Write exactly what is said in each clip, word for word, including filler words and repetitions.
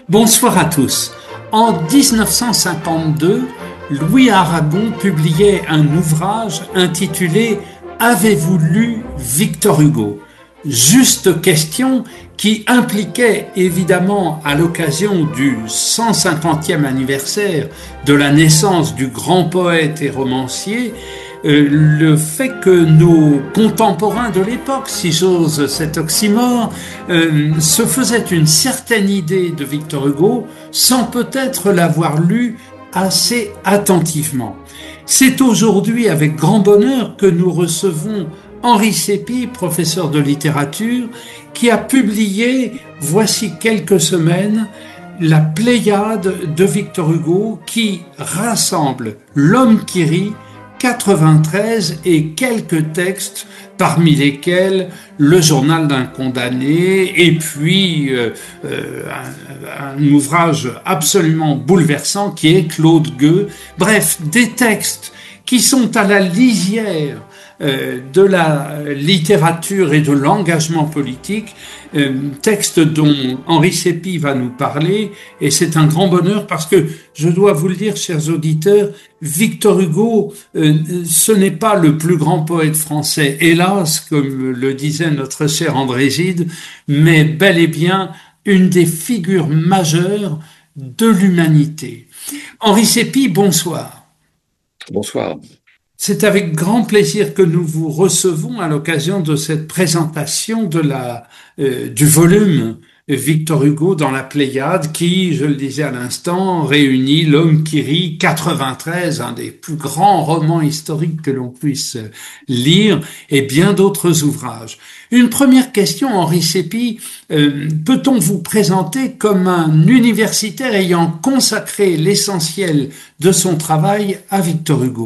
Bonsoir à tous. En dix-neuf cent cinquante-deux, Louis Aragon publiait un ouvrage intitulé « Avez-vous lu Victor Hugo ?» Juste question qui impliquait évidemment, à l'occasion du cent cinquantième anniversaire de la naissance du grand poète et romancier, euh, le fait que nos contemporains de l'époque, si j'ose cet oxymore, euh, se faisaient une certaine idée de Victor Hugo sans peut-être l'avoir lu assez attentivement. C'est aujourd'hui avec grand bonheur que nous recevons Henri Seppi, professeur de littérature, qui a publié, voici quelques semaines, la Pléiade de Victor Hugo qui rassemble L'homme qui rit, quatre-vingt-treize et quelques textes, parmi lesquels Le journal d'un condamné et puis euh, euh, un, un ouvrage absolument bouleversant qui est Claude Gueux. Bref, des textes qui sont à la lisière Euh, de la littérature et de l'engagement politique, euh, texte dont Henri Seppi va nous parler, et c'est un grand bonheur parce que, je dois vous le dire, chers auditeurs, Victor Hugo, euh, ce n'est pas le plus grand poète français, hélas, comme le disait notre cher André Gide, mais bel et bien une des figures majeures de l'humanité. Henri Seppi, bonsoir. Bonsoir. C'est avec grand plaisir que nous vous recevons à l'occasion de cette présentation de la, euh, du volume Victor Hugo dans la Pléiade qui, je le disais à l'instant, réunit L'homme qui rit, quatre-vingt-treize, un des plus grands romans historiques que l'on puisse lire, et bien d'autres ouvrages. Une première question, Henri Seppi, euh, peut-on vous présenter comme un universitaire ayant consacré l'essentiel de son travail à Victor Hugo ?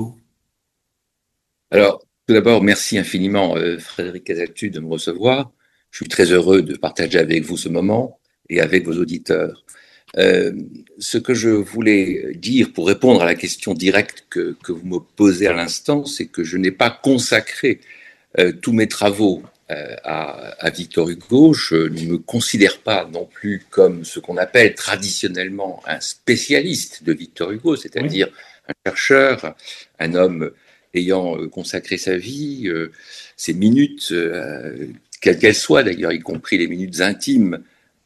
Alors, tout d'abord, merci infiniment, euh, Frédéric Casaltu, de me recevoir. Je suis très heureux de partager avec vous ce moment et avec vos auditeurs. Euh, ce que je voulais dire pour répondre à la question directe que, que vous me posez à l'instant, c'est que je n'ai pas consacré euh, tous mes travaux euh, à, à Victor Hugo. Je ne me considère pas non plus comme ce qu'on appelle traditionnellement un spécialiste de Victor Hugo, c'est-à-dire oui. un chercheur, un homme ayant consacré sa vie, euh, ses minutes, euh, quelles qu'elles soient d'ailleurs, y compris les minutes intimes,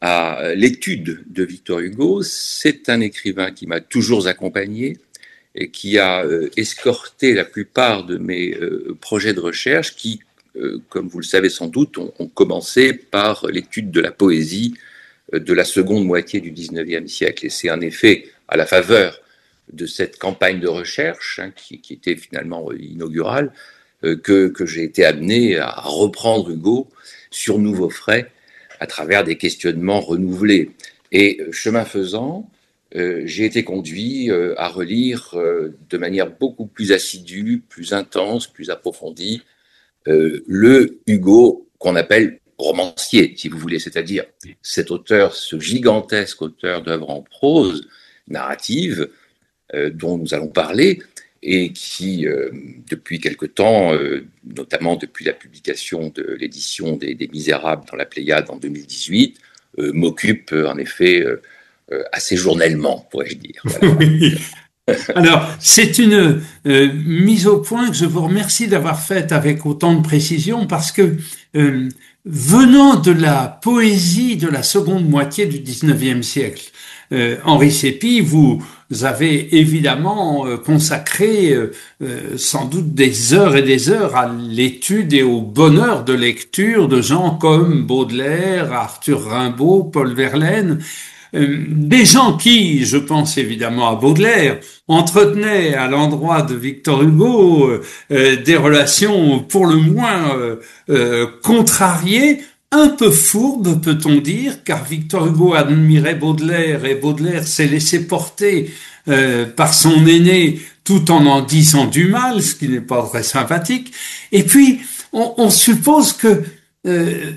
à l'étude de Victor Hugo. C'est un écrivain qui m'a toujours accompagné et qui a euh, escorté la plupart de mes euh, projets de recherche qui, euh, comme vous le savez sans doute, ont, ont commencé par l'étude de la poésie euh, de la seconde moitié du dix-neuvième siècle. Et c'est en effet à la faveur de cette campagne de recherche, hein, qui, qui était finalement inaugurale, euh, que, que j'ai été amené à reprendre Hugo sur nouveau frais à travers des questionnements renouvelés. Et chemin faisant, euh, j'ai été conduit euh, à relire euh, de manière beaucoup plus assidue, plus intense, plus approfondie, euh, le Hugo qu'on appelle romancier, si vous voulez, c'est-à-dire cet auteur, ce gigantesque auteur d'œuvres en prose, narrative, Euh, dont nous allons parler et qui, euh, depuis quelque temps, euh, notamment depuis la publication de l'édition des, des Misérables dans la Pléiade en deux mille dix-huit, euh, m'occupe euh, en effet euh, euh, assez journellement, pourrais-je dire. Voilà. Oui. Alors, c'est une euh, mise au point que je vous remercie d'avoir faite avec autant de précision parce que euh, venant de la poésie de la seconde moitié du dix-neuvième siècle, euh, Henri Seppi, vous avez évidemment euh, consacré euh, euh, sans doute des heures et des heures à l'étude et au bonheur de lecture de gens comme Baudelaire, Arthur Rimbaud, Paul Verlaine, euh, des gens qui, je pense évidemment à Baudelaire, entretenaient à l'endroit de Victor Hugo euh, des relations pour le moins euh, euh, contrariées, un peu fourbe, peut-on dire, car Victor Hugo admirait Baudelaire et Baudelaire s'est laissé porter euh, par son aîné tout en en disant du mal, ce qui n'est pas très sympathique. Et puis, on, on suppose que, euh,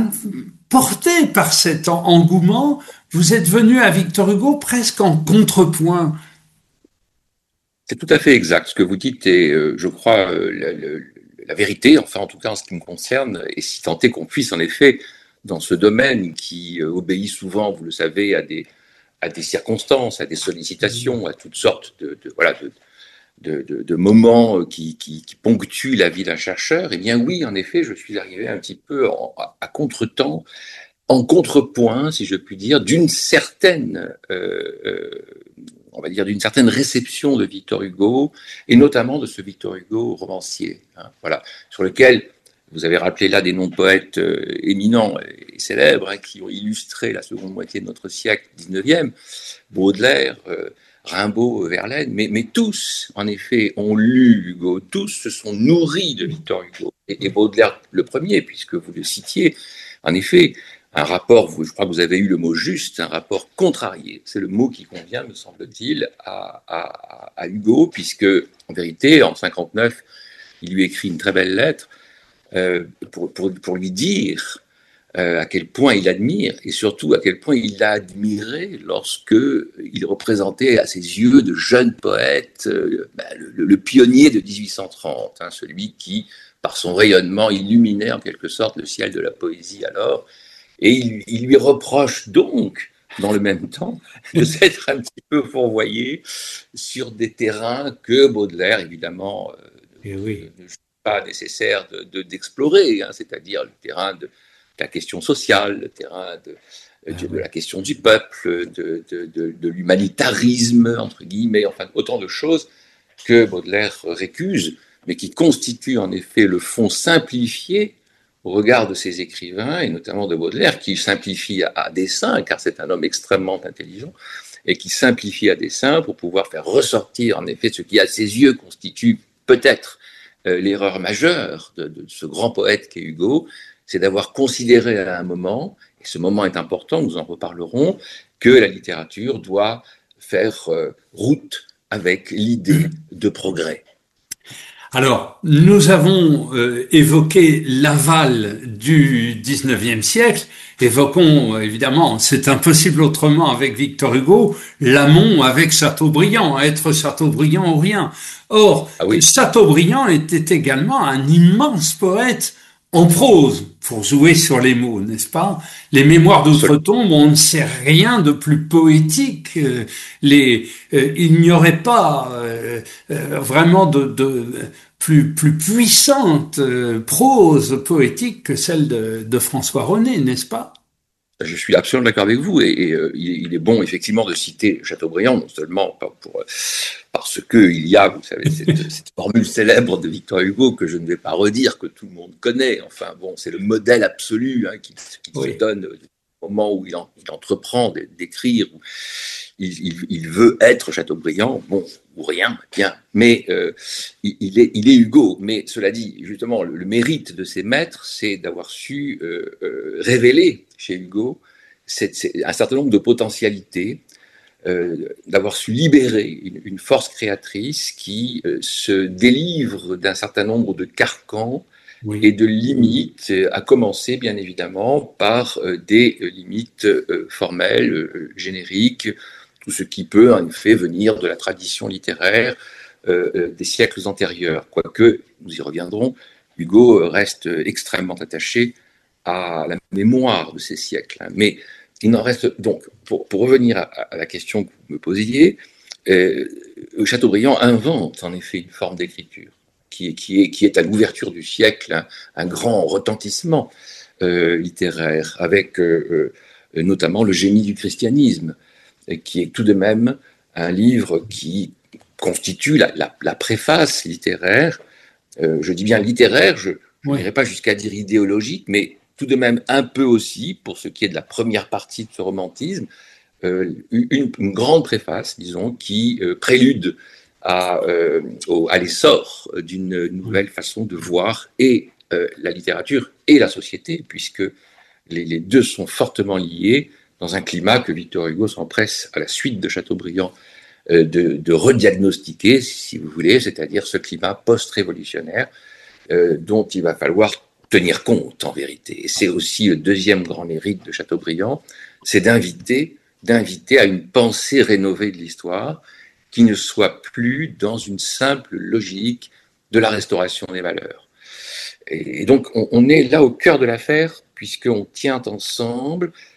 porté par cet engouement, vous êtes venu à Victor Hugo presque en contrepoint. C'est tout à fait exact. Ce que vous dites est, euh, je crois, euh, la, la, la vérité, enfin en tout cas en ce qui me concerne, et si tant est qu'on puisse en effet, dans ce domaine qui euh, obéit souvent, vous le savez, à des, à des circonstances, à des sollicitations, à toutes sortes de, de voilà de, de, de, de moments qui, qui, qui ponctuent la vie d'un chercheur, eh bien oui, en effet, je suis arrivé un petit peu en, à, à contretemps, en contrepoint, si je puis dire, d'une certaine, euh, euh, on va dire, d'une certaine réception de Victor Hugo, et notamment de ce Victor Hugo romancier, hein, voilà, sur lequel vous avez rappelé là des noms de poètes euh, éminents et célèbres, hein, qui ont illustré la seconde moitié de notre siècle dix-neuvième, Baudelaire, euh, Rimbaud, Verlaine, mais, mais tous, en effet, ont lu Hugo, tous se sont nourris de Victor Hugo, et, et Baudelaire le premier, puisque vous le citiez, en effet, un rapport, je crois que vous avez eu le mot juste, un rapport contrarié, c'est le mot qui convient, me semble-t-il, à, à, à Hugo, puisque, en vérité, en cinquante-neuf, il lui écrit une très belle lettre euh, pour, pour, pour lui dire Euh, à quel point il admire, et surtout à quel point il l'a admiré lorsque il représentait à ses yeux de jeune poète euh, bah, le, le pionnier de dix-huit cent trente, hein, celui qui, par son rayonnement, illuminait en quelque sorte le ciel de la poésie alors, et il, il lui reproche donc, dans le même temps, de s'être un petit peu fourvoyé sur des terrains que Baudelaire, évidemment, euh, Et oui. ne juge pas nécessaire de, de, d'explorer, hein, c'est-à-dire le terrain de la question sociale, le terrain de, Ah, de, de oui. la question du peuple, de, de, de, de l'humanitarisme, entre guillemets, enfin, autant de choses que Baudelaire récuse, mais qui constituent en effet le fond simplifié au regard de ses écrivains, et notamment de Baudelaire, qui simplifie à, à dessein, car c'est un homme extrêmement intelligent, et qui simplifie à dessein pour pouvoir faire ressortir en effet ce qui, à ses yeux, constitue peut-être euh, l'erreur majeure de, de ce grand poète qu'est Hugo, c'est d'avoir considéré à un moment, et ce moment est important, nous en reparlerons, que la littérature doit faire euh, route avec l'idée de progrès. Alors, nous avons euh, évoqué l'aval du dix-neuvième siècle. Évoquons, euh, évidemment, c'est impossible autrement avec Victor Hugo, l'amont avec Chateaubriand, être Chateaubriand ou rien. Or, Ah oui. Chateaubriand était également un immense poète en prose, pour jouer sur les mots, n'est-ce pas? Les Mémoires d'outre-tombe, on ne sait rien de plus poétique. Euh, les, euh, il n'y aurait pas euh, euh, vraiment de, de plus, plus puissante euh, prose poétique que celle de, de François René, n'est-ce pas? Je suis absolument d'accord avec vous, et, et euh, il, il est bon effectivement de citer Chateaubriand, non seulement pour, pour, parce qu'il y a, vous savez, cette, cette formule célèbre de Victor Hugo que je ne vais pas redire, que tout le monde connaît. Enfin bon, c'est le modèle absolu, hein, qu'il qui Oui. se donne au moment où il, en, il entreprend d'écrire, où il, il, il veut être Chateaubriand, bon, ou rien, bien, mais euh, il, il, est, il est Hugo. Mais cela dit, justement, le, le mérite de ses maîtres, c'est d'avoir su euh, euh, révéler chez Hugo c'est, c'est un certain nombre de potentialités, euh, d'avoir su libérer une, une force créatrice qui euh, se délivre d'un certain nombre de carcans Oui. et de limites, à commencer bien évidemment par euh, des limites euh, formelles, euh, génériques, tout ce qui peut en effet venir de la tradition littéraire euh, euh, des siècles antérieurs. Quoique, nous y reviendrons, Hugo reste extrêmement attaché à la mémoire de ces siècles. Hein. Mais il n'en reste donc, pour, pour revenir à, à la question que vous me posiez, euh, Chateaubriand invente en effet une forme d'écriture qui est, qui est, qui est à l'ouverture du siècle un, un grand retentissement euh, littéraire, avec euh, euh, notamment le génie du christianisme, qui est tout de même un livre qui constitue la, la, la préface littéraire, euh, je dis bien littéraire, je Oui. n'irai pas jusqu'à dire idéologique, mais tout de même un peu aussi, pour ce qui est de la première partie de ce romantisme, euh, une, une grande préface, disons, qui euh, prélude à, euh, au, à l'essor d'une nouvelle façon de voir et euh, la littérature et la société, puisque les, les deux sont fortement liés dans un climat que Victor Hugo s'empresse, à la suite de Chateaubriand, euh, de, de rediagnostiquer, si vous voulez, c'est-à-dire ce climat post-révolutionnaire euh, dont il va falloir tenir compte en vérité. Et c'est aussi le deuxième grand mérite de Chateaubriand, c'est d'inviter, d'inviter à une pensée rénovée de l'histoire qui ne soit plus dans une simple logique de la restauration des valeurs. Et donc on, on est là au cœur de l'affaire puisqu'on tient ensemble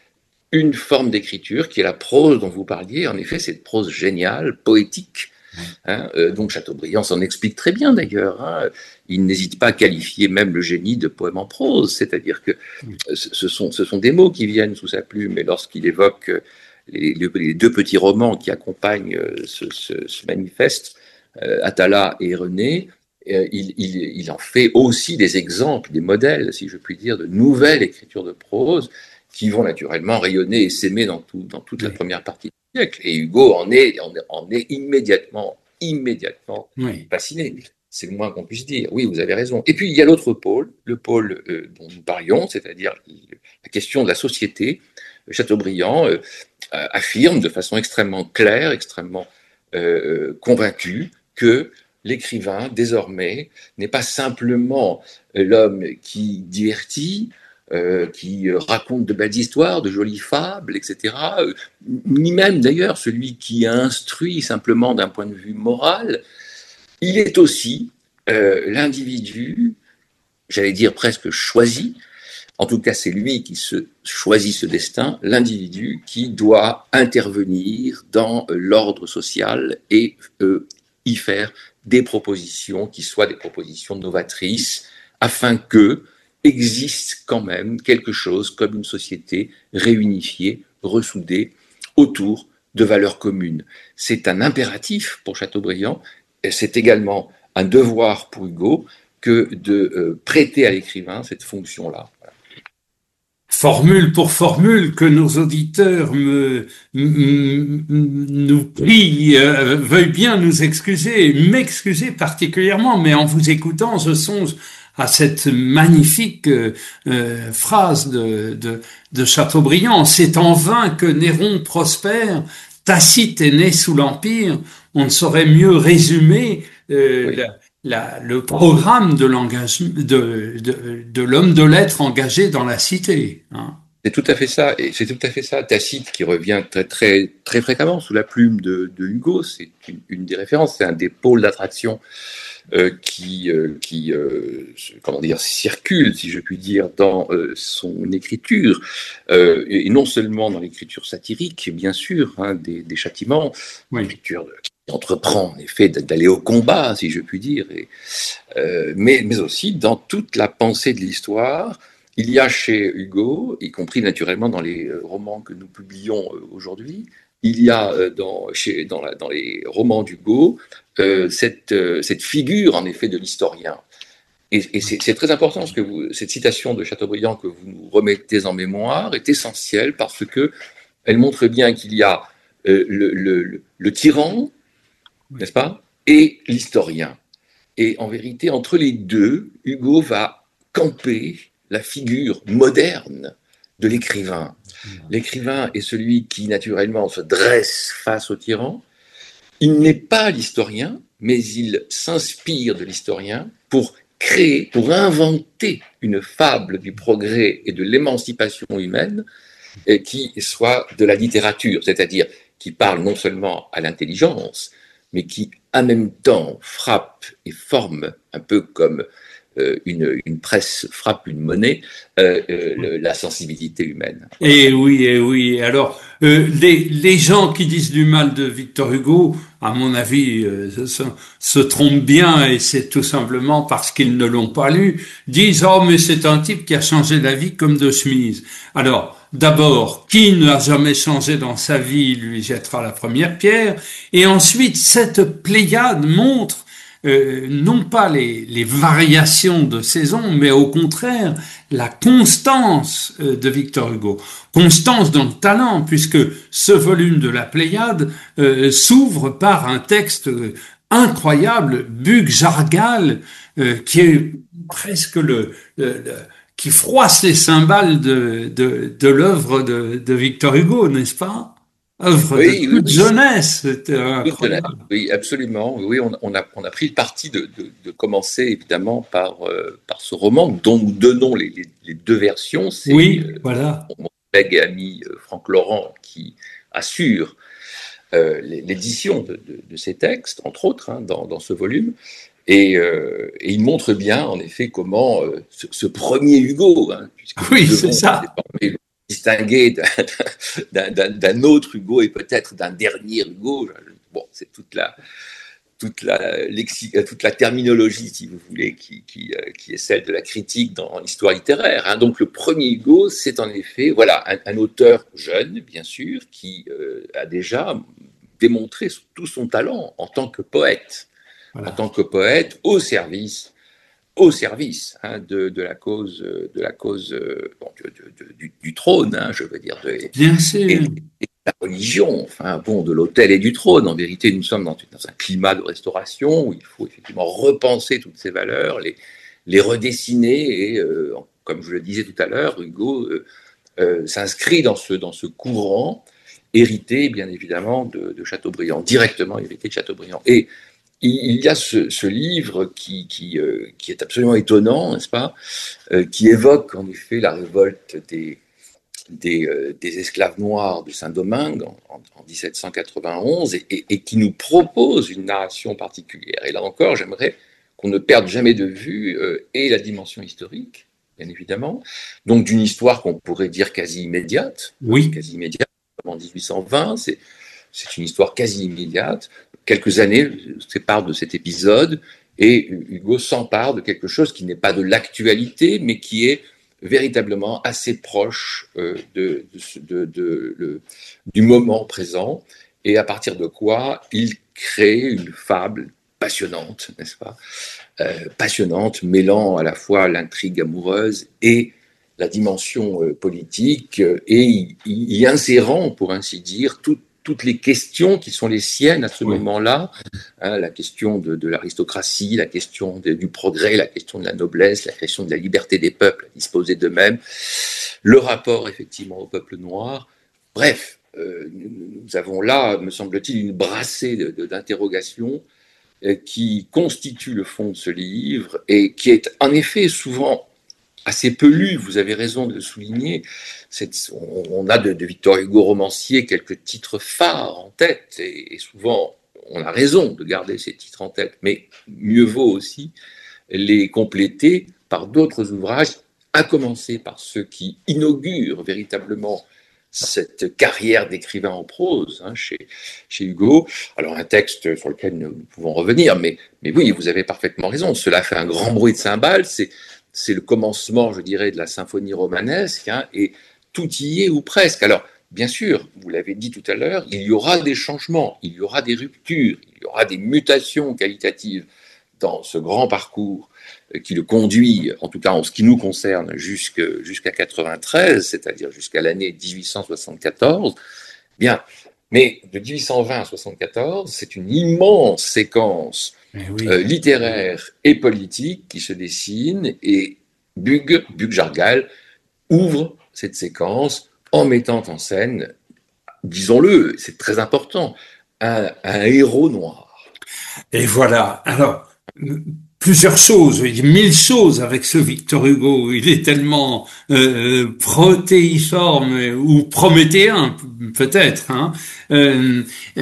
une forme d'écriture qui est la prose dont vous parliez, en effet, cette prose géniale, poétique. Hein, euh, donc Chateaubriand s'en explique très bien d'ailleurs. Hein. Il n'hésite pas à qualifier même le génie de poème en prose, c'est-à-dire que euh, ce, sont, ce sont des mots qui viennent sous sa plume, et lorsqu'il évoque euh, les, les deux petits romans qui accompagnent euh, ce, ce, ce manifeste, euh, Atala et René, euh, il, il, il en fait aussi des exemples, des modèles, si je puis dire, de nouvelles écritures de prose qui vont naturellement rayonner et s'aimer dans, tout, dans toute oui. la première partie. Et Hugo en est, en est, en est immédiatement, immédiatement oui. fasciné. C'est le moins qu'on puisse dire. Oui, vous avez raison. Et puis, il y a l'autre pôle, le pôle euh, dont nous parlions, c'est-à-dire la question de la société. Chateaubriand euh, affirme de façon extrêmement claire, extrêmement euh, convaincue, que l'écrivain, désormais, n'est pas simplement l'homme qui divertit, Euh, qui euh, raconte de belles histoires, de jolies fables, et cetera, euh, ni même d'ailleurs celui qui instruit simplement d'un point de vue moral. Il est aussi euh, l'individu, j'allais dire presque choisi, en tout cas c'est lui qui se choisit ce destin, l'individu qui doit intervenir dans euh, l'ordre social et euh, y faire des propositions qui soient des propositions novatrices, afin que existe quand même quelque chose comme une société réunifiée, ressoudée autour de valeurs communes. C'est un impératif pour Chateaubriand, et c'est également un devoir pour Hugo que de euh, prêter à l'écrivain cette fonction-là. Voilà. Formule pour formule que nos auditeurs me, me nous prient, euh, veuillent bien nous excuser, m'excuser particulièrement, mais en vous écoutant, je songe à cette magnifique euh, euh, phrase de, de, de Chateaubriand. C'est en vain que Néron prospère, Tacite est né sous l'Empire. On ne saurait mieux résumer euh, oui. la, la, le programme de, de, de, de l'homme de lettres engagé dans la cité. Hein. C'est tout à fait ça, et c'est tout à fait ça. Tacite qui revient très très très fréquemment sous la plume de, de Hugo, c'est une, une des références, c'est un des pôles d'attraction euh, qui euh, qui euh, comment dire circule, si je puis dire, dans euh, son écriture, euh, et non seulement dans l'écriture satirique, bien sûr, hein, des, des châtiments, oui. l'écriture de, qui entreprend en effet d'aller au combat, si je puis dire, et, euh, mais mais aussi dans toute la pensée de l'histoire. Il y a chez Hugo, y compris naturellement dans les romans que nous publions aujourd'hui, il y a dans, chez, dans, la, dans les romans d'Hugo euh, cette, euh, cette figure en effet de l'historien. Et, et c'est, c'est très important parce que vous, cette citation de Chateaubriand que vous nous remettez en mémoire est essentielle parce que elle montre bien qu'il y a euh, le, le, le tyran, n'est-ce pas, et l'historien. Et en vérité, entre les deux, Hugo va camper la figure moderne de l'écrivain. L'écrivain est celui qui, naturellement, se dresse face au tyran. Il n'est pas l'historien, mais il s'inspire de l'historien pour créer, pour inventer une fable du progrès et de l'émancipation humaine qui soit de la littérature, c'est-à-dire qui parle non seulement à l'intelligence, mais qui, en même temps, frappe et forme, un peu comme Une, une presse frappe une monnaie, euh, euh, la sensibilité humaine. Et oui, et oui. Alors, euh, les, les gens qui disent du mal de Victor Hugo, à mon avis, euh, se, se trompent bien, et c'est tout simplement parce qu'ils ne l'ont pas lu, disent « Oh, mais c'est un type qui a changé la vie comme de chemise ». Alors, d'abord, qui n'a jamais changé dans sa vie lui jettera la première pierre, et ensuite, cette pléiade montre Euh, non pas les, les variations de saison, mais au contraire la constance euh, de Victor Hugo. Constance dans le talent, puisque ce volume de la Pléiade euh, s'ouvre par un texte euh, incroyable, Bug Jargal, euh, qui est presque le, le, le qui froisse les cymbales de, de, de l'œuvre de, de Victor Hugo, n'est-ce pas? Œuvre oui, de toute oui, jeunesse, c'était incroyable. Oui, absolument. Oui, on, on, a, on a pris le parti de, de, de commencer évidemment par, euh, par ce roman dont nous donnons les, les, les deux versions. C'est oui, euh, voilà. Mon collègue et ami euh, Franck Laurent qui assure euh, l'édition de, de, de ces textes, entre autres, hein, dans, dans ce volume. Et, euh, et il montre bien, en effet, comment euh, ce, ce premier Hugo, hein, oui, c'est ça. distinguer d'un, d'un, d'un autre Hugo et peut-être d'un dernier Hugo. Bon, c'est toute la, toute la, toute la terminologie, si vous voulez, qui, qui, qui est celle de la critique dans l'histoire littéraire. Hein. Donc, le premier Hugo, c'est en effet, voilà, un, un auteur jeune, bien sûr, qui euh, a déjà démontré tout son talent en tant que poète, voilà. en tant que poète au service, au service hein, de, de la cause, de la cause bon, de, de, de, du, du trône, hein, je veux dire, de, bien sûr. Et, et la religion, enfin bon, de l'autel et du trône. En vérité, nous sommes dans, dans un climat de restauration où il faut effectivement repenser toutes ces valeurs, les, les redessiner. Et euh, comme je le disais tout à l'heure, Hugo euh, euh, s'inscrit dans ce, dans ce courant hérité, bien évidemment, de, de Chateaubriand, directement hérité de Chateaubriand. Et il y a ce, ce livre qui, qui, euh, qui est absolument étonnant, n'est-ce pas, euh, qui évoque en effet la révolte des, des, euh, des esclaves noirs de Saint-Domingue en, en, en dix-sept cent quatre-vingt-onze et, et, et qui nous propose une narration particulière. Et là encore, j'aimerais qu'on ne perde jamais de vue euh, et la dimension historique, bien évidemment, donc d'une histoire qu'on pourrait dire quasi immédiate, oui. quasi immédiate, en dix-huit cent vingt, c'est, c'est une histoire quasi immédiate. Quelques années séparent de cet épisode et Hugo s'empare de quelque chose qui n'est pas de l'actualité, mais qui est véritablement assez proche euh, de, de, de, de, de, du moment présent et à partir de quoi il crée une fable passionnante, n'est-ce pas, euh, passionnante, mêlant à la fois l'intrigue amoureuse et la dimension euh, politique et y, y insérant, pour ainsi dire, toute toutes les questions qui sont les siennes à ce oui. moment-là, hein, la question de, de l'aristocratie, la question de, du progrès, la question de la noblesse, la question de la liberté des peuples à disposer d'eux-mêmes, le rapport effectivement au peuple noir. Bref, euh, nous avons là, me semble-t-il, une brassée de, de, d'interrogations euh, qui constitue le fond de ce livre et qui est en effet souvent assez peu lu, vous avez raison de le souligner. C'est, on, on a de, de Victor Hugo romancier quelques titres phares en tête, et, et souvent on a raison de garder ces titres en tête, mais mieux vaut aussi les compléter par d'autres ouvrages, à commencer par ceux qui inaugurent véritablement cette carrière d'écrivain en prose hein, chez, chez Hugo. Alors un texte sur lequel nous pouvons revenir, mais, mais oui, vous avez parfaitement raison, cela fait un grand bruit de cymbales, c'est C'est le commencement, je dirais, de la symphonie romanesque, hein, et tout y est ou presque. Alors, bien sûr, vous l'avez dit tout à l'heure, il y aura des changements, il y aura des ruptures, il y aura des mutations qualitatives dans ce grand parcours qui le conduit, en tout cas en ce qui nous concerne, jusque, jusqu'à quatre-vingt-treize, c'est-à-dire jusqu'à l'année dix-huit cent soixante-quatorze. Bien, mais de dix-huit cent vingt à soixante-quatorze, c'est une immense séquence oui. euh, littéraire et politique qui se dessine, et Bug, Bug Jargal ouvre cette séquence en mettant en scène, disons-le, c'est très important, un, un héros noir. Et voilà, alors, plusieurs choses, il y a mille choses avec ce Victor Hugo, il est tellement euh, protéiforme ou prométhéen peut-être. Hein. Euh, euh,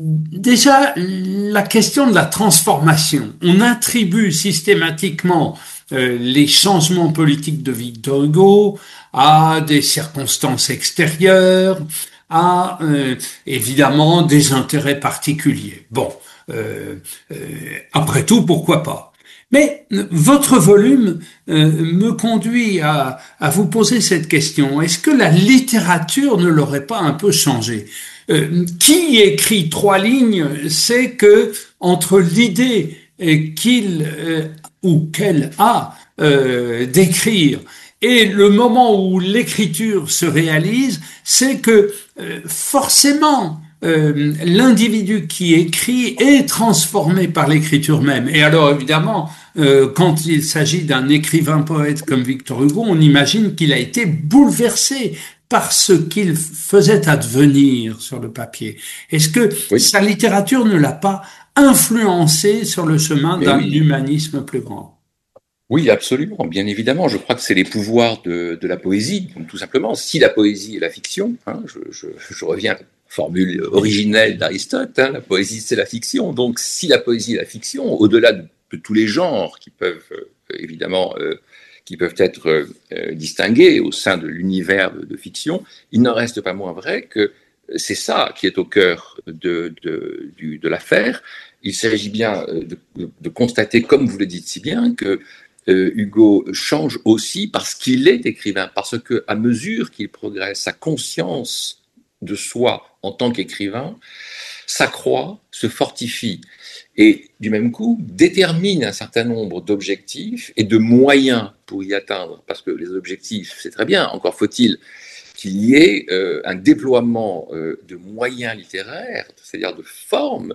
déjà, la question de la transformation, on attribue systématiquement euh, les changements politiques de Victor Hugo à des circonstances extérieures, à euh, évidemment des intérêts particuliers. Bon, euh, euh, après tout, pourquoi pas? Mais votre volume euh, me conduit à, à vous poser cette question. Est-ce que la littérature ne l'aurait pas un peu changé? euh, Qui écrit trois lignes sait que entre l'idée qu'il euh, ou qu'elle a euh, d'écrire et le moment où l'écriture se réalise, c'est que euh, forcément Euh, l'individu qui écrit est transformé par l'écriture même. Et alors évidemment, euh, quand il s'agit d'un écrivain poète comme Victor Hugo, on imagine qu'il a été bouleversé par ce qu'il faisait advenir sur le papier. Est-ce que oui. sa littérature ne l'a pas influencé sur le chemin Mais d'un oui. humanisme plus grand? Oui, absolument, bien évidemment. Je crois que c'est les pouvoirs de, de la poésie, tout simplement. Si la poésie est la fiction, hein, je, je, je reviens formule originelle d'Aristote, hein, la poésie c'est la fiction, donc si la poésie est la fiction, au-delà de, de tous les genres qui peuvent euh, évidemment, euh, qui peuvent être euh, distingués au sein de l'univers de, de fiction, il n'en reste pas moins vrai que c'est ça qui est au cœur de, de, du, de l'affaire. Il s'agit bien de, de constater, comme vous le dites si bien, que euh, Hugo change aussi parce qu'il est écrivain, parce qu'à mesure qu'il progresse, sa conscience de soi en tant qu'écrivain s'accroît, se fortifie et du même coup détermine un certain nombre d'objectifs et de moyens pour y atteindre. Parce que les objectifs, c'est très bien, encore faut-il qu'il y ait euh, un déploiement euh, de moyens littéraires, c'est-à-dire de formes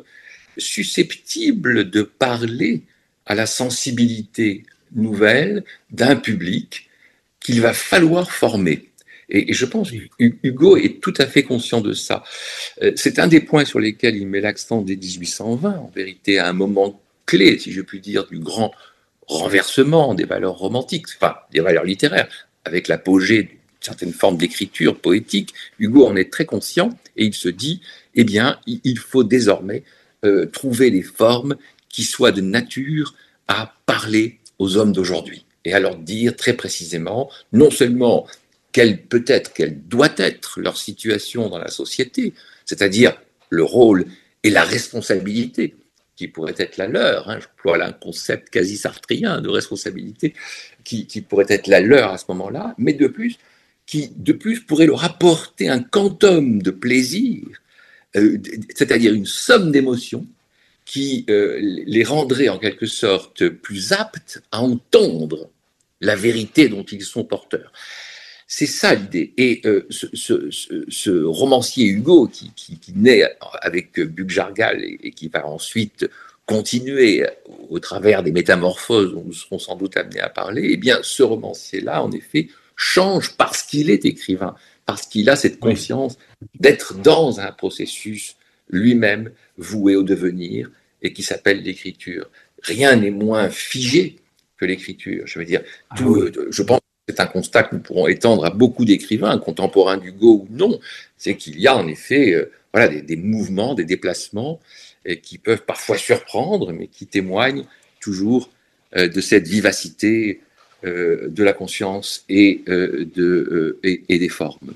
susceptibles de parler à la sensibilité nouvelle d'un public qu'il va falloir former. Et, et je pense que Hugo est tout à fait conscient de ça. Euh, c'est un des points sur lesquels il met l'accent dès dix-huit cent vingt, en vérité, à un moment clé, si je puis dire, du grand renversement des valeurs romantiques, enfin des valeurs littéraires, avec l'apogée d'une certaine forme d'écriture poétique. Hugo en est très conscient et il se dit, eh bien, il faut désormais euh, trouver des formes qui soient de nature à parler aux hommes d'aujourd'hui et à leur dire très précisément, non seulement quelle peut être, quelle doit être leur situation dans la société, c'est-à-dire le rôle et la responsabilité qui pourrait être la leur, hein, j'emploie là un concept quasi sartrien de responsabilité qui, qui pourrait être la leur à ce moment-là, mais de plus, qui de plus pourrait leur apporter un quantum de plaisir, euh, c'est-à-dire une somme d'émotions qui euh, les rendrait en quelque sorte plus aptes à entendre la vérité dont ils sont porteurs. C'est ça l'idée. Et euh, ce, ce, ce, ce romancier Hugo, qui, qui, qui naît avec Buck Jargal et, et qui va ensuite continuer au travers des métamorphoses dont nous serons sans doute amenés à parler, eh bien, ce romancier-là, en effet, change parce qu'il est écrivain, parce qu'il a cette conscience d'être dans un processus lui-même voué au devenir et qui s'appelle l'écriture. Rien n'est moins figé que l'écriture. Je veux dire, tout, ah oui. je pense c'est un constat que nous pourrons étendre à beaucoup d'écrivains, contemporains d'Hugo ou non, c'est qu'il y a en effet euh, voilà, des, des mouvements, des déplacements et qui peuvent parfois surprendre, mais qui témoignent toujours euh, de cette vivacité euh, de la conscience et, euh, de, euh, et, et des formes.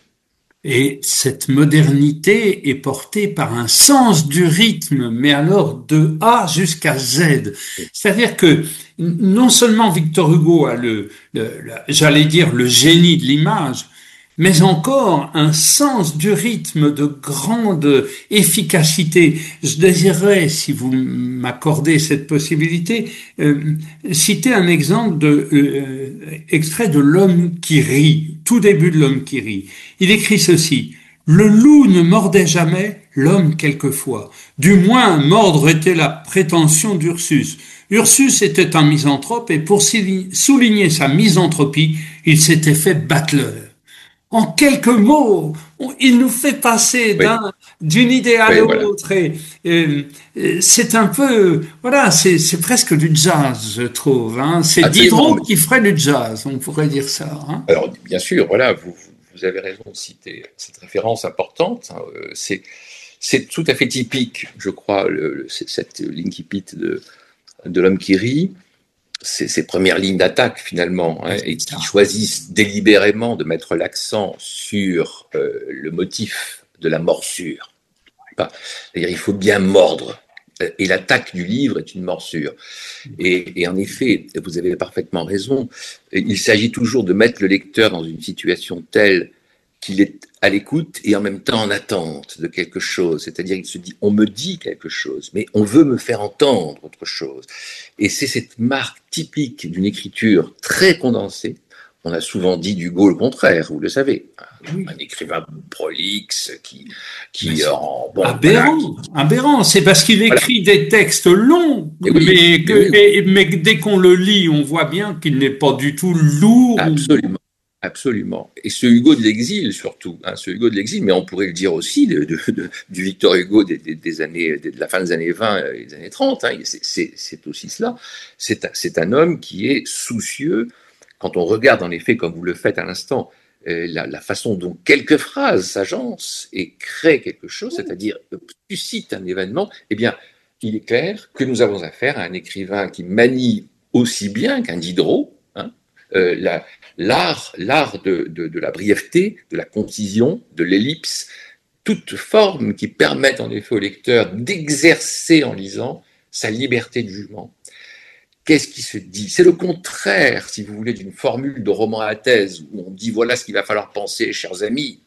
Et cette modernité est portée par un sens du rythme, mais alors de A jusqu'à Z. C'est-à-dire que non seulement Victor Hugo a le, le, le j'allais dire le génie de l'image, mais encore un sens du rythme de grande efficacité. Je désirerais, si vous m'accordez cette possibilité, euh, citer un exemple de euh, extrait de L'homme qui rit, tout début de L'homme qui rit. Il écrit ceci: le loup ne mordait jamais, l'homme quelquefois. Du moins, mordre était la prétention d'Ursus. Ursus était un misanthrope et pour souligner sa misanthropie, il s'était fait battleur. En quelques mots, il nous fait passer oui. d'un, d'une idée à oui, l'autre. Voilà. Et, et, et c'est un peu, voilà, c'est, c'est presque du jazz, je trouve. Hein. C'est Diderot qui ferait du jazz, on pourrait dire ça. Hein. Alors, bien sûr, voilà, vous, vous avez raison de citer cette référence importante. Hein. C'est, c'est tout à fait typique, je crois, le, le, cette l'incipit de, de L'homme qui rit. Ces, ces premières lignes d'attaque finalement, hein, et qui choisissent délibérément de mettre l'accent sur euh, le motif de la morsure. C'est-à-dire il faut bien mordre, et l'attaque du livre est une morsure. Et, et en effet, vous avez parfaitement raison, il s'agit toujours de mettre le lecteur dans une situation telle qu'il est à l'écoute et en même temps en attente de quelque chose. C'est-à-dire qu'il se dit, on me dit quelque chose, mais on veut me faire entendre autre chose. Et c'est cette marque typique d'une écriture très condensée. On a souvent dit d'Hugo le contraire, vous le savez. Oui. Un écrivain prolixe qui, qui en bon, aberrant, voilà, qui... aberrant. C'est parce qu'il écrit voilà. des textes longs, oui, mais, que, oui, oui. Et, mais dès qu'on le lit, on voit bien qu'il n'est pas du tout lourd. Absolument. Absolument. Et ce Hugo de l'exil, surtout, hein, ce Hugo de l'exil, mais on pourrait le dire aussi de, de, de, du Victor Hugo des, des, des années, de la fin des années vingt et des années trente, hein, c'est, c'est, c'est aussi cela. C'est, c'est un homme qui est soucieux, quand on regarde en effet, comme vous le faites à l'instant, euh, la, la façon dont quelques phrases s'agencent et créent quelque chose, c'est-à-dire suscitent un événement, eh bien, il est clair que nous avons affaire à un écrivain qui manie aussi bien qu'un Diderot, hein, euh, la, l'art, l'art de, de, de la brièveté, de la concision, de l'ellipse, toutes formes qui permettent en effet au lecteur d'exercer en lisant sa liberté de jugement. Qu'est-ce qui se dit? C'est le contraire, si vous voulez, d'une formule de roman à thèse où on dit voilà ce qu'il va falloir penser, chers amis.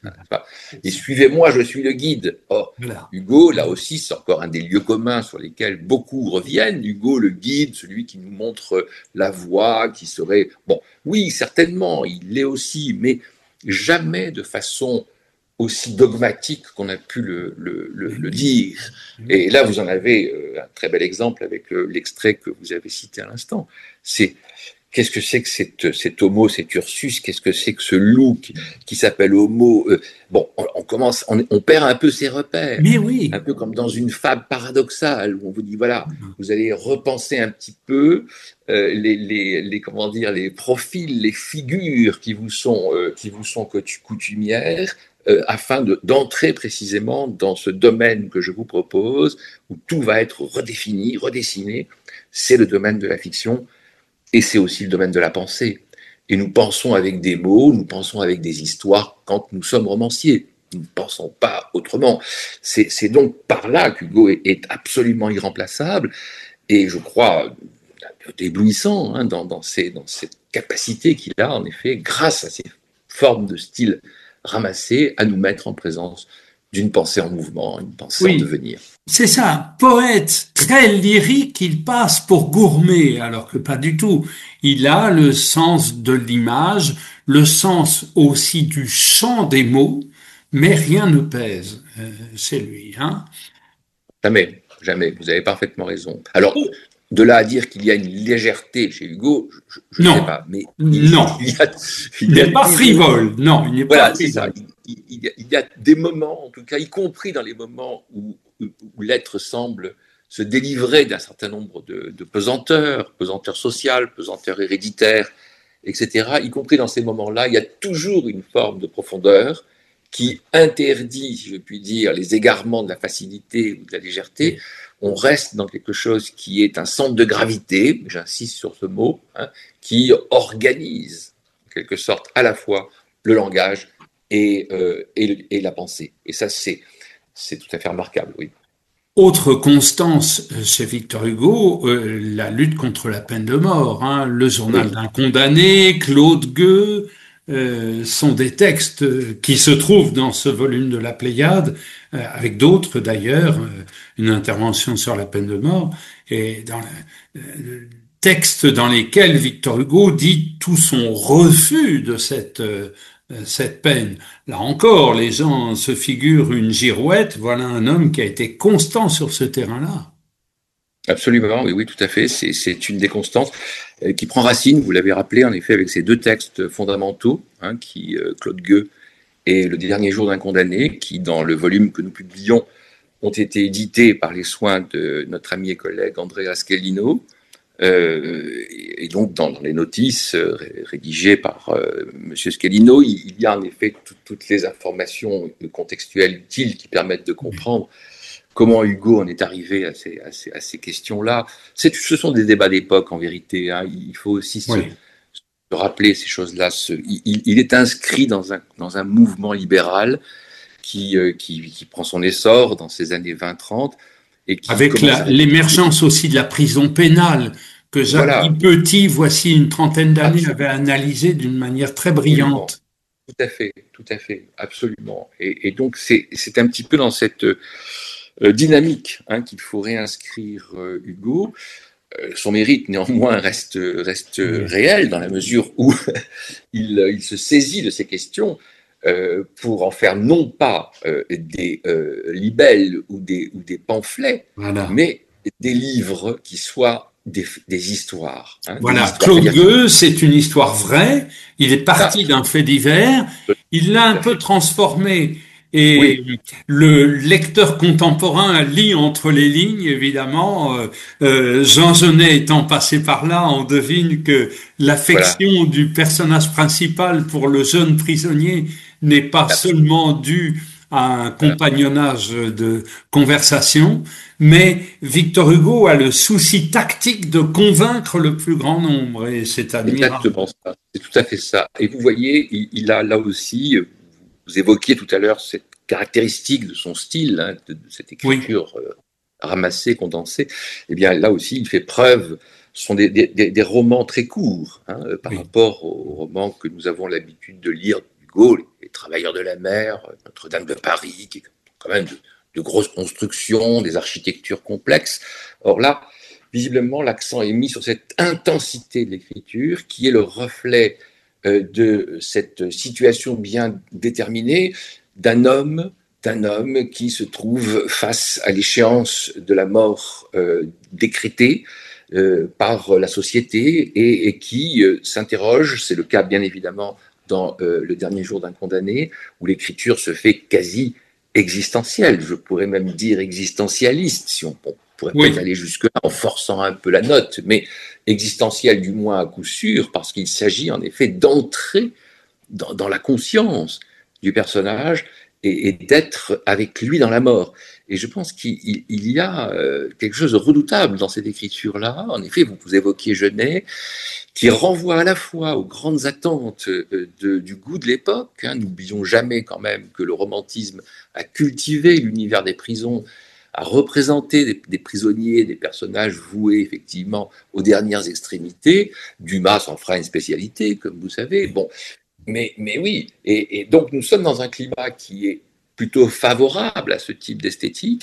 Et suivez-moi, je suis le guide. Or, Hugo, là aussi, c'est encore un des lieux communs sur lesquels beaucoup reviennent. Hugo, le guide, celui qui nous montre la voie, qui serait... Bon, oui, certainement, il l'est aussi, mais jamais de façon aussi dogmatique qu'on a pu le, le, le, le dire. Et là, vous en avez un très bel exemple avec l'extrait que vous avez cité à l'instant. C'est qu'est-ce que c'est que cette, cet homo, cet Ursus, qu'est-ce que c'est que ce loup qui, qui s'appelle homo. euh, Bon, on, on commence, on, on perd un peu ses repères. Mais oui. Un peu comme dans une fable paradoxale où on vous dit voilà, vous allez repenser un petit peu euh, les, les, les, comment dire, les profils, les figures qui vous sont, euh, qui vous sont coutumières. Euh, afin de, d'entrer précisément dans ce domaine que je vous propose, où tout va être redéfini, redessiné. C'est le domaine de la fiction, et c'est aussi le domaine de la pensée. Et nous pensons avec des mots, nous pensons avec des histoires quand nous sommes romanciers. Nous ne pensons pas autrement. C'est, c'est donc par là qu'Hugo est, est absolument irremplaçable, et je crois éblouissant hein, dans, dans, ces, dans cette capacité qu'il a, en effet, grâce à ces formes de style ramassé à nous mettre en présence d'une pensée en mouvement, une pensée oui, en devenir. C'est ça, poète très lyrique, il passe pour gourmet, alors que pas du tout. Il a le sens de l'image, le sens aussi du chant des mots, mais rien ne pèse. Euh, c'est lui, hein? Jamais, jamais, vous avez parfaitement raison. Alors, de là à dire qu'il y a une légèreté chez Hugo, je ne sais pas. Mais il, non, il, y a, il n'est pas frivole. Non, il n'est voilà, pas frivole. C'est ça. Il, il, il y a des moments, en tout cas, y compris dans les moments où, où, où l'être semble se délivrer d'un certain nombre de, de pesanteurs, pesanteurs sociales, pesanteurs héréditaires, et cetera. Y compris dans ces moments-là, il y a toujours une forme de profondeur qui interdit, si je puis dire, les égarements de la facilité ou de la légèreté. Oui. On reste dans quelque chose qui est un centre de gravité, j'insiste sur ce mot, hein, qui organise, en quelque sorte, à la fois le langage et, euh, et, et la pensée. Et ça, c'est, c'est tout à fait remarquable, oui. Autre constance chez Victor Hugo, euh, la lutte contre la peine de mort. Hein, le journal oui. d'un condamné, Claude Gueux, Euh, sont des textes qui se trouvent dans ce volume de la Pléiade, euh, avec d'autres d'ailleurs, euh, une intervention sur la peine de mort, et dans le, euh, textes dans lesquels Victor Hugo dit tout son refus de cette, euh, cette peine. Là encore, les gens se figurent une girouette, voilà un homme qui a été constant sur ce terrain-là. Absolument, oui, oui, tout à fait. C'est, c'est une des constantes euh, qui prend racine, vous l'avez rappelé, en effet, avec ces deux textes fondamentaux, hein, qui, euh, Claude Gueux et Le dernier jour d'un condamné, qui, dans le volume que nous publions, ont été édités par les soins de notre ami et collègue Andrea Schelino, euh, et donc dans, dans les notices euh, rédigées par euh, Monsieur Schelino, il, il y a en effet tout, toutes les informations contextuelles utiles qui permettent de comprendre comment Hugo en est arrivé à ces, à ces, à ces questions-là. C'est, ce sont des débats d'époque, en vérité. Hein. Il faut aussi se, oui. se rappeler ces choses-là. Ce, il, il est inscrit dans un, dans un mouvement libéral qui, euh, qui, qui prend son essor dans ces années vingt trente. Et qui Avec la, l'émergence aussi de la prison pénale, que Jacques voilà. Petit, voici une trentaine d'années, absolument. Avait analysé d'une manière très brillante. Absolument. Tout à fait, tout à fait, absolument. Et, et donc, c'est, c'est un petit peu dans cette... Euh, dynamique hein, qu'il faut réinscrire euh, Hugo. Euh, son mérite néanmoins reste, reste oui. réel dans la mesure où il, il se saisit de ces questions euh, pour en faire non pas euh, des euh, libelles ou des, ou des pamphlets, voilà. mais des livres qui soient des, des histoires. Hein, voilà, des histoires. Claude Gueux, c'est une histoire vraie, il est parti ah. d'un fait divers, il l'a un peu transformé. Et oui. le lecteur contemporain lit entre les lignes, évidemment. Euh, euh, Jean Genet étant passé par là, on devine que l'affection voilà. du personnage principal pour le jeune prisonnier n'est pas Absolument. seulement due à un compagnonnage de conversation, mais Victor Hugo a le souci tactique de convaincre le plus grand nombre, et c'est admirable. Exactement ça, c'est tout à fait ça. Et vous voyez, il, il a là aussi, vous évoquiez tout à l'heure cette caractéristique de son style, hein, de, de cette écriture oui. euh, ramassée, condensée. Eh bien, là aussi, il fait preuve. Ce sont des, des, des romans très courts hein, par oui. rapport aux romans que nous avons l'habitude de lire d'Hugo, les, les Travailleurs de la mer, Notre-Dame de Paris, qui est quand même de, de grosses constructions, des architectures complexes. Or là, visiblement, l'accent est mis sur cette intensité de l'écriture qui est le reflet euh, de cette situation bien déterminée d'un homme, d'un homme qui se trouve face à l'échéance de la mort euh, décrétée euh, par la société et, et qui euh, s'interroge, c'est le cas bien évidemment dans euh, Le dernier jour d'un condamné, où l'écriture se fait quasi existentielle, je pourrais même dire existentialiste, si on, on pourrait oui. peut-être aller jusque-là en forçant un peu la note, mais existentielle du moins à coup sûr, parce qu'il s'agit en effet d'entrer dans, dans la conscience du personnage et, et d'être avec lui dans la mort. Et je pense qu'il il y a euh, quelque chose de redoutable dans cette écriture-là. En effet, vous, vous évoquiez Genet, qui renvoie à la fois aux grandes attentes euh, de, du goût de l'époque. Hein. N'oublions jamais quand même que le romantisme a cultivé l'univers des prisons, a représenté des, des prisonniers, des personnages voués effectivement aux dernières extrémités. Dumas en fera une spécialité, comme vous savez. Bon, mais, mais oui, et, et donc nous sommes dans un climat qui est plutôt favorable à ce type d'esthétique,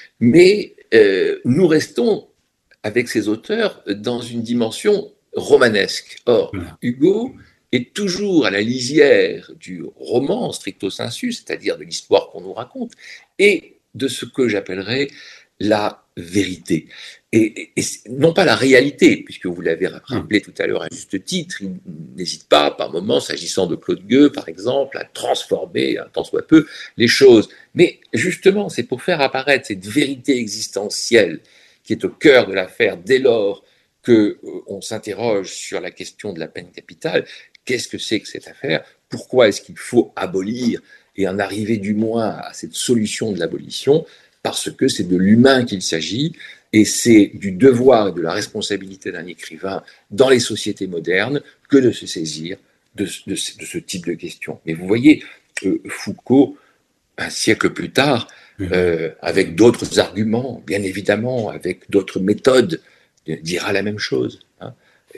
mais euh, nous restons, avec ces auteurs, dans une dimension romanesque. Or, Hugo est toujours à la lisière du roman stricto sensu, c'est-à-dire de l'histoire qu'on nous raconte, et de ce que j'appellerais la vérité. Et, et, et non pas la réalité, puisque vous l'avez rappelé tout à l'heure à juste titre, il n'hésite pas, par moments, s'agissant de Claude Gueux, par exemple, à transformer, un tant soit peu, les choses. Mais justement, c'est pour faire apparaître cette vérité existentielle qui est au cœur de l'affaire dès lors qu'on euh, s'interroge sur la question de la peine capitale. Qu'est-ce que c'est que cette affaire? Pourquoi est-ce qu'il faut abolir et en arriver du moins à cette solution de l'abolition? Parce que c'est de l'humain qu'il s'agit, et c'est du devoir et de la responsabilité d'un écrivain dans les sociétés modernes que de se saisir de, de, de ce type de questions. Mais vous voyez, euh, Foucault, un siècle plus tard, euh, avec d'autres arguments, bien évidemment, avec d'autres méthodes, dira la même chose. Hein.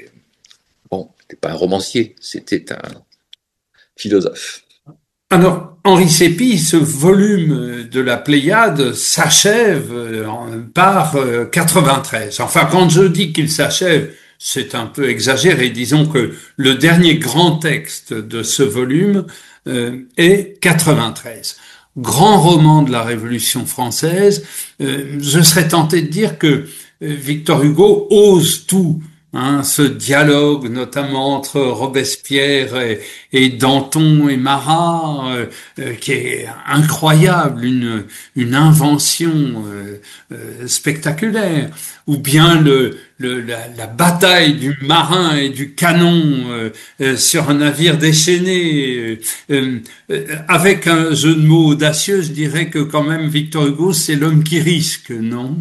Bon, c'était pas un romancier, c'était un philosophe. Alors, Henri Sépi, ce volume de la Pléiade s'achève par quatre-vingt-treize. Enfin, quand je dis qu'il s'achève, c'est un peu exagéré. Disons que le dernier grand texte de ce volume euh, est quatre-vingt-treize. Grand roman de la Révolution française. Euh, je serais tenté de dire que Victor Hugo ose tout. Hein, ce dialogue notamment entre Robespierre et, et Danton et Marat, euh, euh, qui est incroyable, une, une invention euh, euh, spectaculaire, ou bien le, le, la, la bataille du marin et du canon euh, euh, sur un navire déchaîné. Euh, euh, avec un jeu de mots audacieux, je dirais que quand même Victor Hugo, c'est l'homme qui risque, non?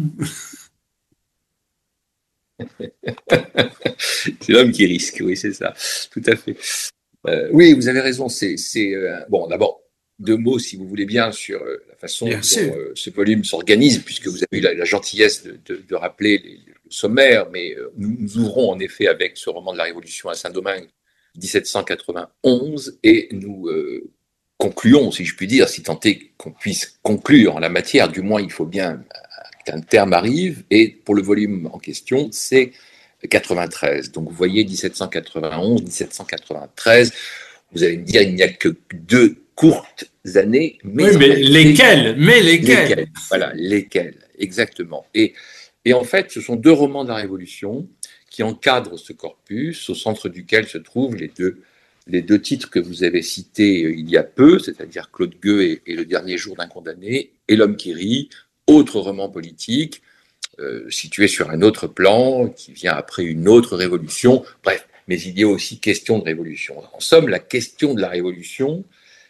C'est l'homme qui risque, oui, c'est ça, tout à fait. Euh, oui, vous avez raison, c'est, c'est euh, bon, d'abord, deux mots, si vous voulez bien, sur euh, la façon bien dont euh, ce volume s'organise, puisque vous avez eu la, la gentillesse de, de, de rappeler les, le sommaire, mais euh, nous, nous ouvrons en effet avec ce roman de la Révolution à Saint-Domingue, dix-sept cent quatre-vingt-onze, et nous euh, concluons, si je puis dire, si tant est qu'on puisse conclure en la matière, du moins il faut bien qu'un terme arrive, et pour le volume en question, c'est quatre-vingt-treize. Donc vous voyez, dix-sept cent quatre-vingt-onze, dix-sept cent quatre-vingt-treize, vous allez me dire, il n'y a que deux courtes années. Mais oui, mais lesquelles Mais lesquelles, lesquelles Voilà, lesquelles, exactement. Et, et en fait, ce sont deux romans de la Révolution qui encadrent ce corpus, au centre duquel se trouvent les deux, les deux titres que vous avez cités il y a peu, c'est-à-dire Claude Gueux et, et Le dernier jour d'un condamné, et L'homme qui rit, autre roman politique, euh, situé sur un autre plan, qui vient après une autre révolution. Bref, mais il y a aussi question de révolution. En somme, la question de la révolution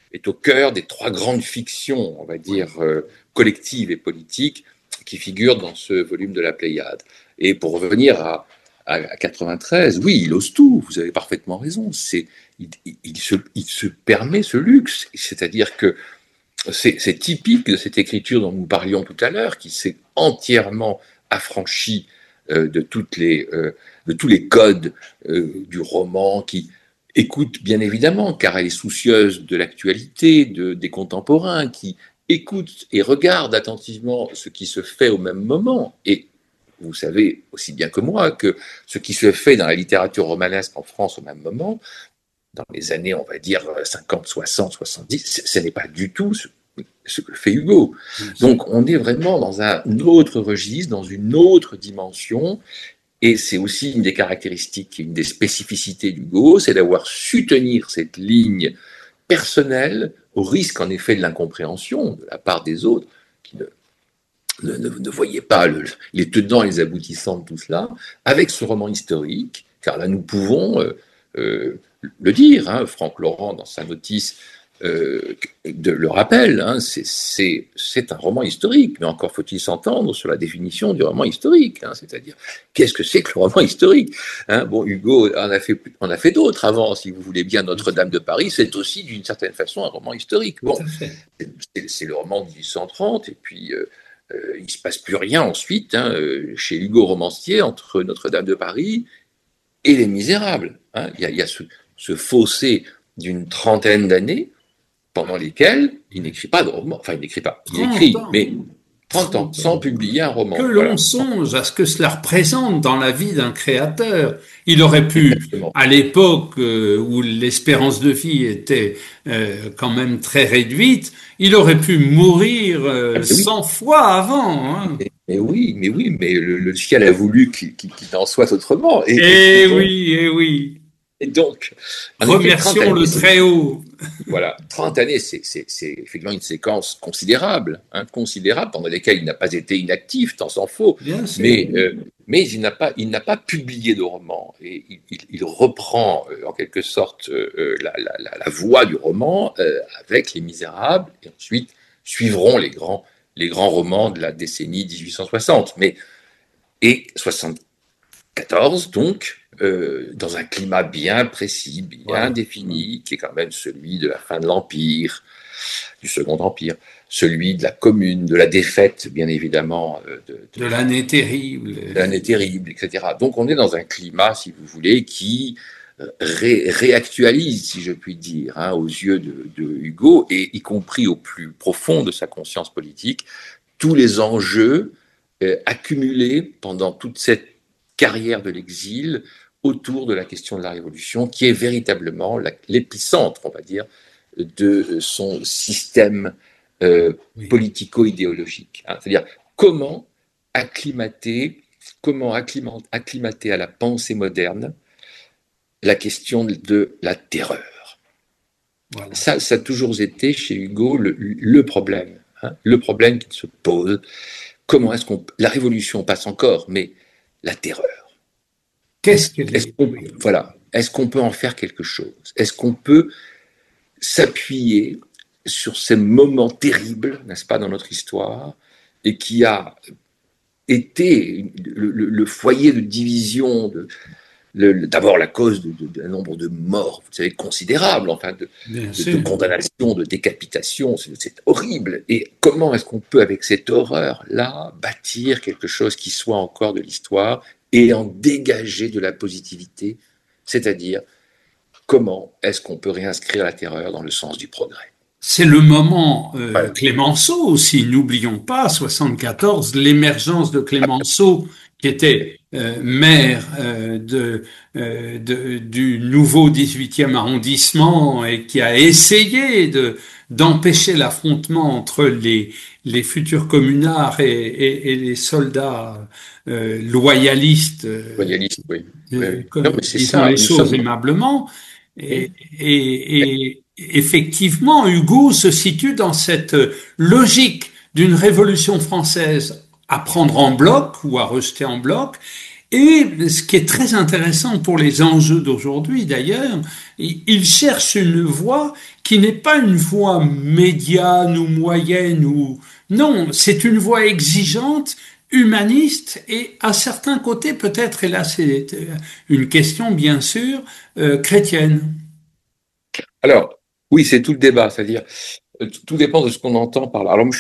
est au cœur des trois grandes fictions, on va dire, euh, collectives et politiques qui figurent dans ce volume de la Pléiade. Et pour revenir à, à, à quatre-vingt-treize, oui, il ose tout, vous avez parfaitement raison, c'est, il, il, il, se, il se permet ce luxe, c'est-à-dire que c'est, c'est typique de cette écriture dont nous parlions tout à l'heure, qui s'est entièrement affranchie euh, de, toutes les, euh, de tous les codes euh, du roman, qui écoute bien évidemment, car elle est soucieuse de l'actualité, de, des contemporains, qui écoute et regarde attentivement ce qui se fait au même moment. Et vous savez aussi bien que moi que ce qui se fait dans la littérature romanesque en France au même moment, dans les années, on va dire, cinquante, soixante, soixante-dix, ce n'est pas du tout ce, ce que fait Hugo. Donc on est vraiment dans un autre registre, dans une autre dimension, et c'est aussi une des caractéristiques, une des spécificités d'Hugo, c'est d'avoir su tenir cette ligne personnelle, au risque en effet de l'incompréhension de la part des autres, qui ne, ne, ne, ne voyaient pas le, les tenants et les aboutissants de tout cela, avec ce roman historique, car là nous pouvons euh, euh, le dire, hein, Franck Laurent dans sa notice euh, de, le rappelle, hein, c'est, c'est, c'est un roman historique, mais encore faut-il s'entendre sur la définition du roman historique, hein, c'est-à-dire qu'est-ce que c'est que le roman historique, hein. Bon, Hugo en a fait, en a fait d'autres avant, si vous voulez bien, Notre-Dame de Paris, c'est aussi d'une certaine façon un roman historique. Bon, c'est, c'est le roman de dix-huit cent trente, et puis euh, euh, il ne se passe plus rien ensuite, hein, chez Hugo romancier, entre Notre-Dame de Paris et Les Misérables. Hein. Il y a, il y a ce, ce fossé d'une trentaine d'années, pendant lesquels il n'écrit pas de roman. Enfin, il n'écrit pas. Il écrit, ans. mais trente ans, sans publier un roman. Que l'on voilà. songe à ce que cela représente dans la vie d'un créateur. Il aurait pu, Exactement. à l'époque euh, où l'espérance de vie était euh, quand même très réduite, il aurait pu mourir euh, ah, cent oui. fois avant. Hein. Mais, mais oui, mais oui, mais le, le ciel a voulu qu'il, qu'il en soit autrement. Et, et, et oui, et oui. Et donc, remercions le Très-Haut. Voilà, trente années, c'est, c'est, c'est effectivement une séquence considérable, hein, considérable, pendant laquelle il n'a pas été inactif, tant s'en faut. Bien sûr. Mais, euh, mais il n'a pas, il n'a pas publié de roman. Et il, il, il reprend, euh, en quelque sorte, euh, la, la, la, la voie du roman euh, avec Les Misérables, et ensuite suivront les grands, les grands romans de la décennie dix-huit cent soixante. Mais, et soixante-quatorze, donc, Euh, dans un climat bien précis, bien ouais. défini, qui est quand même celui de la fin de l'Empire, du Second Empire, celui de la Commune, de la défaite, bien évidemment. Euh, de, de, de l'année terrible. De l'année terrible, et cetera. Donc on est dans un climat, si vous voulez, qui ré, réactualise, si je puis dire, hein, aux yeux de, de Hugo, et y compris au plus profond de sa conscience politique, tous les enjeux euh, accumulés pendant toute cette carrière de l'exil, autour de la question de la Révolution, qui est véritablement la, l'épicentre, on va dire, de son système euh, oui. politico-idéologique. Hein. C'est-à-dire comment acclimater, comment acclimater à la pensée moderne la question de la terreur. Voilà. Ça, ça a toujours été chez Hugo le, le problème, hein, le problème qui se pose. Comment est-ce qu'on... La Révolution passe encore, mais la terreur. Qu'est-ce que est-ce qu'on, voilà, est-ce qu'on peut en faire quelque chose? Est-ce qu'on peut s'appuyer sur ces moments terribles, n'est-ce pas, dans notre histoire, et qui a été le, le, le foyer de division, de, le, le, d'abord la cause de, de, d'un nombre de morts, vous savez, considérable, enfin, de, de, de condamnation, de décapitation, c'est, c'est horrible. Et comment est-ce qu'on peut, avec cette horreur-là, bâtir quelque chose qui soit encore de l'histoire et en dégager de la positivité, c'est-à-dire comment est-ce qu'on peut réinscrire la terreur dans le sens du progrès. C'est le moment euh, voilà. Clémenceau aussi, n'oublions pas, soixante-quatorze, l'émergence de Clémenceau, qui était euh, maire euh, de, euh, de, du nouveau dix-huitième arrondissement et qui a essayé de, d'empêcher l'affrontement entre les, les futurs communards et, et, et les soldats euh, loyalistes. Loyalistes, oui. Euh, oui. Comme non, mais c'est ils ça, font les choses sommes... aimablement. Et, et, et effectivement, Hugo se situe dans cette logique d'une révolution française à prendre en bloc ou à rejeter en bloc. Et ce qui est très intéressant pour les enjeux d'aujourd'hui, d'ailleurs, il cherche une voie qui n'est pas une voix médiane ou moyenne ou non, c'est une voix exigeante, humaniste et à certains côtés peut-être, et là c'est une question bien sûr, euh, chrétienne. Alors, oui, c'est tout le débat, c'est-à-dire, euh, tout dépend de ce qu'on entend par là. Alors, moi,